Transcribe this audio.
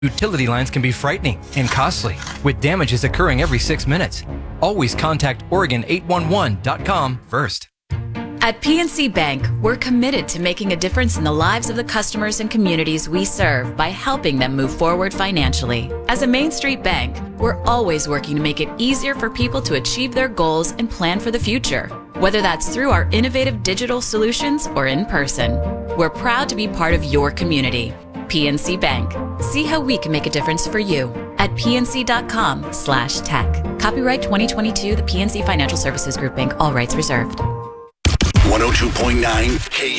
Utility lines can be frightening and costly, with damages occurring every 6 minutes. Always contact Oregon811.com first. At PNC Bank, we're committed to making a difference in the lives of the customers and communities we serve by helping them move forward financially. As a Main Street bank, we're always working to make it easier for people to achieve their goals and plan for the future, whether that's through our innovative digital solutions or in person. We're proud to be part of your community. PNC Bank. See how we can make a difference for you at pnc.com/tech. Copyright 2022, the PNC Financial Services Group Inc. All rights reserved. 102.9